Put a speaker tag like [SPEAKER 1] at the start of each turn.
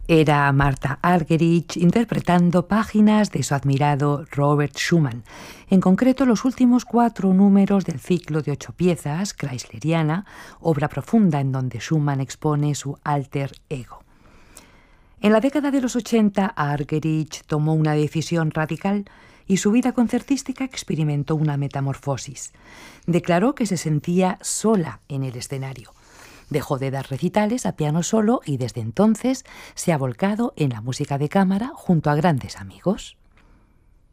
[SPEAKER 1] Era Martha Argerich interpretando páginas de su admirado Robert Schumann, en concreto los últimos 4 números del ciclo de 8 piezas, Chrysleriana, obra profunda en donde Schumann expone su alter ego. En la década de los 80, Argerich tomó una decisión radical y su vida concertística experimentó una metamorfosis. Declaró que se sentía sola en el escenario. Dejó de dar recitales a piano solo y desde entonces se ha volcado en la música de cámara junto a grandes amigos.